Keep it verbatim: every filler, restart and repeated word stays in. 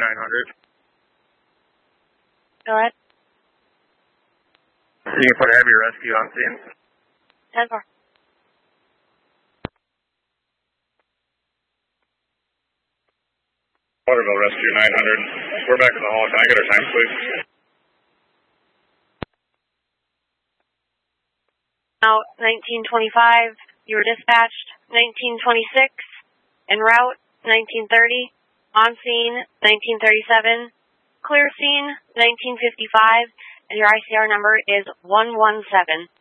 nine hundred. Go ahead. You can put heavy rescue on scene. ten four. Waterville Rescue nine hundred. We're back in the hall. Can I get our times, please? Now, nineteen twenty-five, you were dispatched. nineteen twenty-six, en route. nineteen thirty, on scene. nineteen thirty-seven, clear scene. nineteen fifty-five, and your I C R number is one one seven.